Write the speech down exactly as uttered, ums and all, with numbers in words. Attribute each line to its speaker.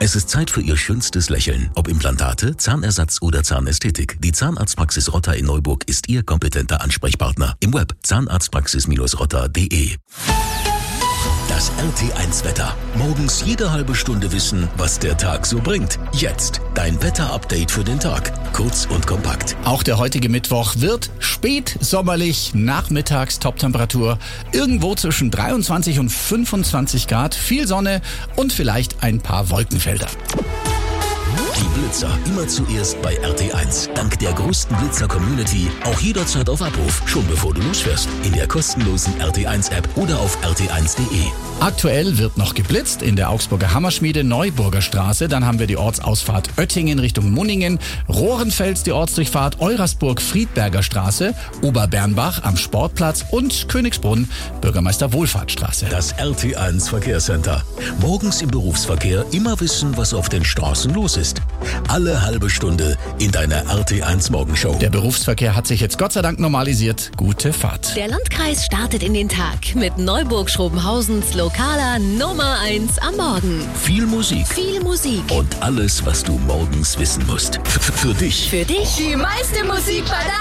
Speaker 1: Es ist Zeit für Ihr schönstes Lächeln. Ob Implantate, Zahnersatz oder Zahnästhetik. Die Zahnarztpraxis Rotter in Neuburg ist Ihr kompetenter Ansprechpartner. Im Web zahnarztpraxis rotter punkt de. Das R T eins Wetter. Morgens jede halbe Stunde wissen, was der Tag so bringt. Jetzt dein Wetter-Update für den Tag. Kurz und kompakt.
Speaker 2: Auch der heutige Mittwoch wird spät sommerlich, nachmittags Toptemperatur. Irgendwo zwischen dreiundzwanzig und fünfundzwanzig Grad, viel Sonne und vielleicht ein paar Wolkenfelder.
Speaker 1: Die Blitzer immer zuerst bei R T eins. Dank der größten Blitzer-Community auch jederzeit auf Abruf, schon bevor du losfährst. In der kostenlosen R T eins App oder auf r t eins punkt de.
Speaker 2: Aktuell wird noch geblitzt in der Augsburger Hammerschmiede Neuburger Straße. Dann haben wir die Ortsausfahrt Oettingen Richtung Munningen, Rohrenfels die Ortsdurchfahrt Eurasburg Friedberger Straße, Oberbernbach am Sportplatz und Königsbrunn Bürgermeister Wohlfahrtsstraße.
Speaker 1: Das R T eins Verkehrscenter. Morgens im Berufsverkehr immer wissen, was auf den Straßen los ist. Alle halbe Stunde in deiner R T eins Morgenshow.
Speaker 2: Der Berufsverkehr hat sich jetzt Gott sei Dank normalisiert. Gute Fahrt.
Speaker 3: Der Landkreis startet in den Tag mit Neuburg-Schrobenhausens lokaler Nummer eins am Morgen.
Speaker 1: Viel Musik.
Speaker 3: Viel Musik.
Speaker 1: Und alles, was du morgens wissen musst. F- Für dich.
Speaker 3: Für dich
Speaker 4: Die meiste Musik bei der